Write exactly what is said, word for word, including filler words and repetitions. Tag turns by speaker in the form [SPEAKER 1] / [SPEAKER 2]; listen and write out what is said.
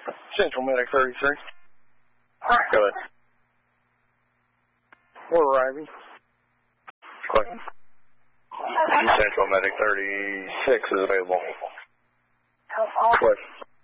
[SPEAKER 1] Central Medic thirty-three.
[SPEAKER 2] Go ahead.
[SPEAKER 1] We're arriving.
[SPEAKER 2] Click. Central Medic thirty-six is available. Click.